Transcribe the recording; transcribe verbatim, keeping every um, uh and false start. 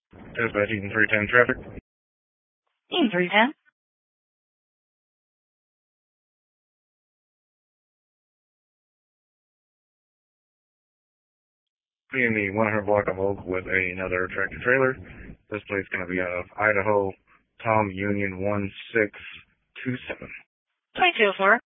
Dispatch, Eaton three ten traffic. Eaton three ten. Be in the one hundred block of Oak with another tractor trailer. This plate's going to be out of Idaho, Tom Union one six two seven. twenty-two oh four.